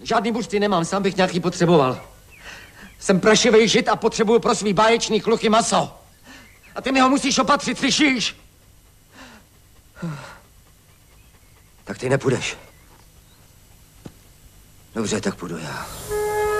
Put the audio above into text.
Žádný buřty nemám, sám bych nějaký potřeboval. Jsem prašivej žid a potřebuju pro svý báječný kluky maso. A ty mi ho musíš opatřit, slyšíš? Tak ty nepůjdeš. Dobře, tak půjdu já.